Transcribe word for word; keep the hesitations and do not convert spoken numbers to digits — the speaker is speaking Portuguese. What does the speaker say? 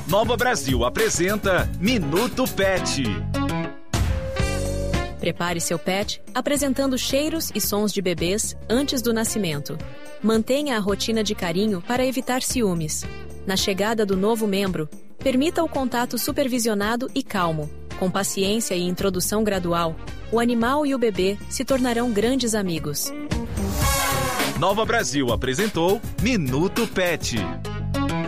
Nova Brasil apresenta Minuto Pet. Prepare seu pet apresentando cheiros e sons de bebês antes do nascimento. Mantenha a rotina de carinho para evitar ciúmes. Na chegada do novo membro, permita o contato supervisionado e calmo. Com paciência e introdução gradual, o animal e o bebê se tornarão grandes amigos. Nova Brasil apresentou Minuto Pet.